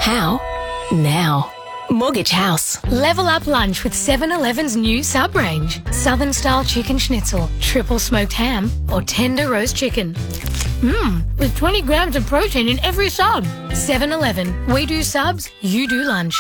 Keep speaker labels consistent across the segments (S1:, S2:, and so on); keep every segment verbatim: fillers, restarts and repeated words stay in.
S1: How? Now. Mortgage House.
S2: Level up lunch with seven eleven's new sub range. Southern style chicken schnitzel, triple smoked ham, or tender roast chicken. Mmm, with twenty grams of protein in every sub. seven eleven. We do subs, you do lunch.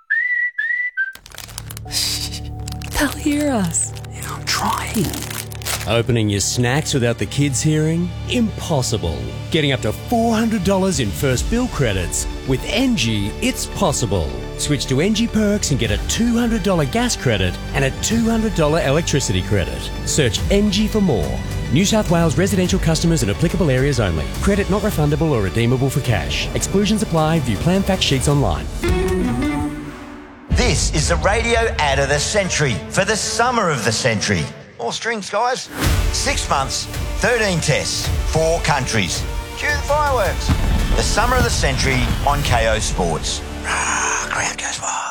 S3: Shh. They'll hear us.
S4: Yeah, I'm trying.
S5: Opening your snacks without the kids hearing? Impossible. Getting up to four hundred dollars in first bill credits. With N G, it's possible. Switch to N G Perks and get a two hundred dollars gas credit and a two hundred dollars electricity credit. Search N G for more. New South Wales residential customers in applicable areas only. Credit not refundable or redeemable for cash. Exclusions apply. View plan fact sheets online.
S6: This is the radio ad of the century for the summer of the century. More strings, guys. Six months, thirteen tests, four countries. Cue the fireworks. The summer of the century on K O Sports. Rah, crowd goes wild.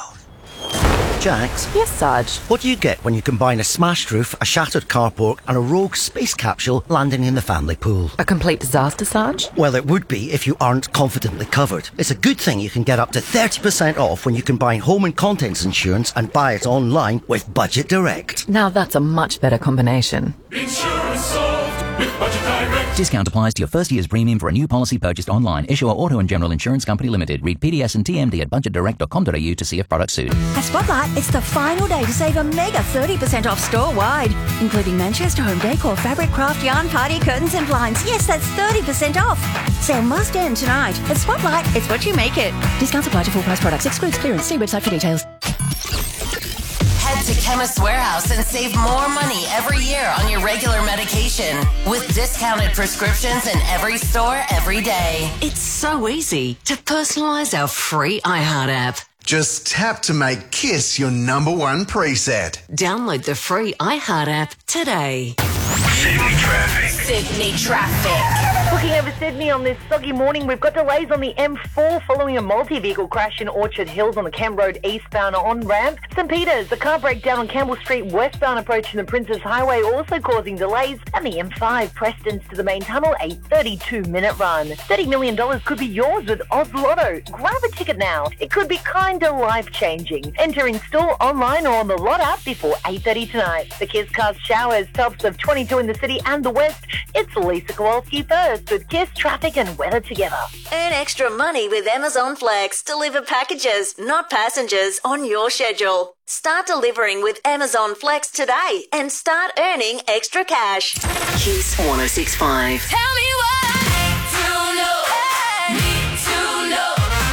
S7: Jax?
S8: Yes, Sarge?
S7: What do you get when you combine a smashed roof, a shattered carport and a rogue space capsule landing in the family pool?
S8: A complete disaster, Sarge?
S7: Well, it would be if you aren't confidently covered. It's a good thing you can get up to thirty percent off when you combine home and contents insurance and buy it online with Budget Direct.
S8: Now that's a much better combination.
S9: Insurance solved with Budget Direct.
S10: Discount applies to your first year's premium for a new policy purchased online. Issuer Auto and General Insurance Company Limited. Read P D S and T M D at budget direct dot com dot a u to see if product suit.
S11: At Spotlight, it's the final day to save a mega thirty percent off store-wide, including Manchester home decor, fabric, craft, yarn, party, curtains and blinds. Yes, that's thirty percent off. Sale must end tonight. At Spotlight, it's what you make it. Discounts apply to full price products. Excludes clearance. See website for details.
S12: Head to Chemist Warehouse and save more money every year on your regular medication with discounted prescriptions in every store every day.
S13: It's so easy to personalise our free iHeart app.
S14: Just tap to make KISS your number one preset.
S13: Download the free iHeart app today.
S9: Sydney traffic.
S12: Sydney traffic.
S15: Looking over Sydney on this soggy morning, we've got delays on the M four following a multi-vehicle crash in Orchard Hills on the Cam Road eastbound on-ramp. St Peters, the car breakdown on Campbell Street westbound approaching the Princes Highway also causing delays. And the M five Prestons to the main tunnel, a thirty-two minute run. thirty million dollars could be yours with Oz Lotto. Grab a ticket now. It could be kinda life-changing. Enter in store, online or on the Lot app before eight thirty tonight. The Kiss Cast Showers, tops of twenty-two in the city and the west. It's Lisa Kowalski first with Kiss, traffic and weather together.
S11: Earn extra money with Amazon Flex. Deliver packages, not passengers, on your schedule. Start delivering with Amazon Flex today and start earning extra cash.
S13: Kiss one oh six point five.
S12: Tell me why. To know. Need to know.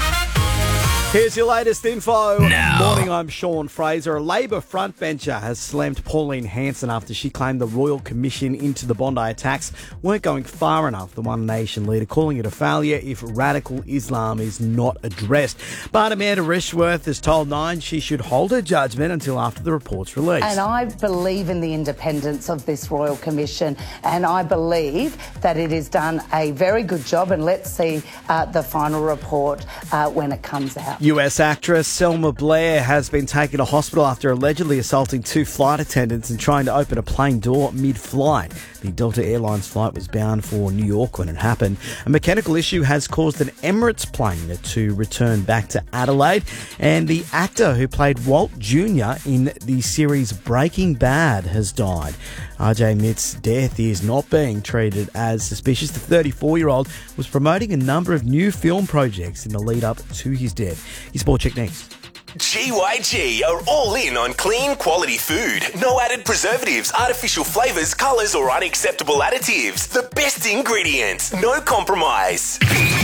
S16: Here's your latest info.
S4: Now.
S16: Morning, I'm Sean Fraser. A Labor frontbencher has slammed Pauline Hanson after she claimed the Royal Commission into the Bondi attacks weren't going far enough, the One Nation leader calling it a failure if radical Islam is not addressed. But Amanda Rishworth has told Nine she should hold her judgment until after the report's released.
S17: And I believe in the independence of this Royal Commission, and I believe that it has done a very good job, and let's see uh, the final report uh, when it comes out.
S16: U S actress Selma Blair has been taken to hospital after allegedly assaulting two flight attendants and trying to open a plane door mid-flight. The Delta Airlines flight was bound for New York when it happened. A mechanical issue has caused an Emirates plane to return back to Adelaide, and the actor who played Walt Junior in the series Breaking Bad has died. R J Mitt's death is not being treated as suspicious. The thirty-four-year-old was promoting a number of new film projects in the lead-up to his death. Your Sport Check next.
S18: G Y G are all in on clean, quality food. No added preservatives, artificial flavours, colours or unacceptable additives. The best ingredients. No compromise.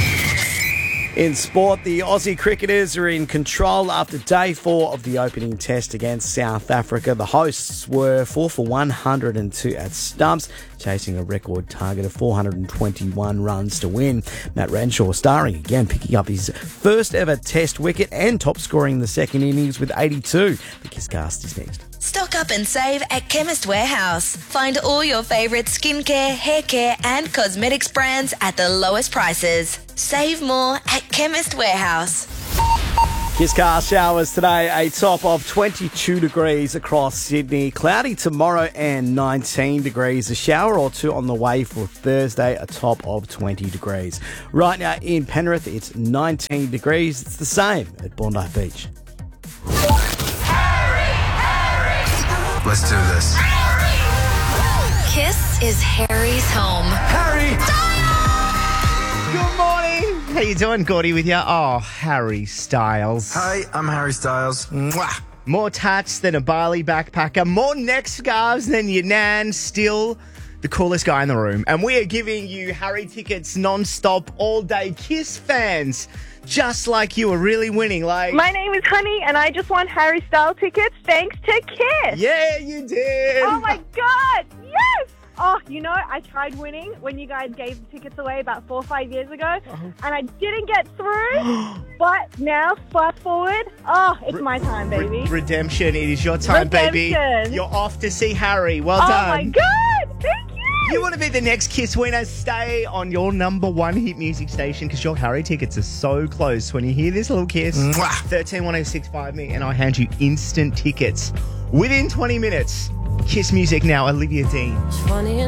S16: In sport, the Aussie cricketers are in control after day four of the opening test against South Africa. The hosts were four for one hundred two at stumps, chasing a record target of four hundred twenty-one runs to win. Matt Renshaw starring again, picking up his first ever test wicket and top scoring in the second innings with eighty-two. The Kisscast is next.
S19: Stock up and save at Chemist Warehouse. Find all your favourite skincare, hair care and cosmetics brands at the lowest prices. Save more at Chemist Warehouse.
S16: Kiss car showers today, a top of twenty-two degrees across Sydney. Cloudy tomorrow and nineteen degrees. A shower or two on the way for Thursday, a top of twenty degrees. Right now in Penrith, it's nineteen degrees. It's the same at Bondi Beach.
S4: Let's do this.
S19: Kiss is Harry's home.
S20: Harry! Good morning. How you doing, Gordy, with you? Oh, Harry Styles.
S4: Hey, I'm Harry Styles.
S20: Mwah. More tats than a Bali backpacker, more neck scarves than your nan, still the coolest guy in the room. And we are giving you Harry tickets non-stop all day. Kiss fans, just like you are really winning. Like,
S21: my name is Honey, and I just won Harry Styles tickets thanks to Kiss.
S20: Yeah, you did.
S21: Oh, my God. Yes. Oh, you know, I tried winning when you guys gave the tickets away about four or five years ago, and I didn't get through. But now, fast forward, oh, it's my time, baby.
S20: Re- redemption. It is your time,
S21: Redemption.
S20: baby. You're off to see Harry. Well
S21: oh,
S20: done.
S21: Oh, my God. Thank you.
S20: You want to be the next Kiss winner? Stay on your number one hit music station because your Harry tickets are so close. When you hear this little kiss, thirteen one oh six five me, and I hand you instant tickets within twenty minutes. Kiss music now, Olivia Dean.